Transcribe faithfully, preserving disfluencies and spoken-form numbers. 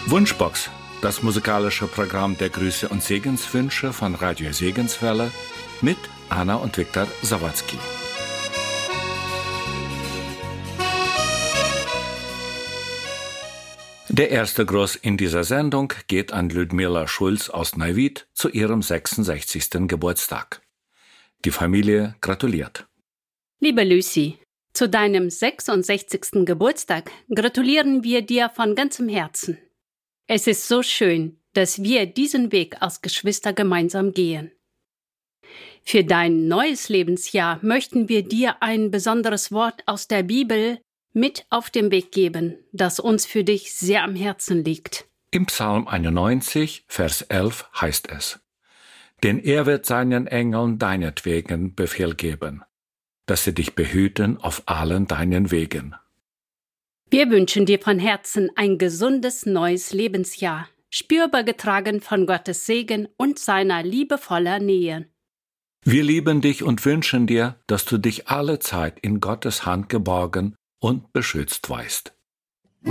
Wunschbox, das musikalische Programm der Grüße und Segenswünsche von Radio Segenswelle mit Anna und Viktor Sawatzki. Der erste Gruß in dieser Sendung geht an Ludmila Schulz aus Neuwied zu ihrem sechsundsechzigsten Geburtstag. Die Familie gratuliert. Liebe Lucy, zu deinem sechsundsechzigsten Geburtstag gratulieren wir dir von ganzem Herzen. Es ist so schön, dass wir diesen Weg als Geschwister gemeinsam gehen. Für dein neues Lebensjahr möchten wir dir ein besonderes Wort aus der Bibel mit auf den Weg geben, das uns für dich sehr am Herzen liegt. Im Psalm einundneunzig, Vers elf heißt es: Denn er wird seinen Engeln deinetwegen Befehl geben, dass sie dich behüten auf allen deinen Wegen. Wir wünschen dir von Herzen ein gesundes neues Lebensjahr, spürbar getragen von Gottes Segen und seiner liebevoller Nähe. Wir lieben dich und wünschen dir, dass du dich alle Zeit in Gottes Hand geborgen und beschützt weißt.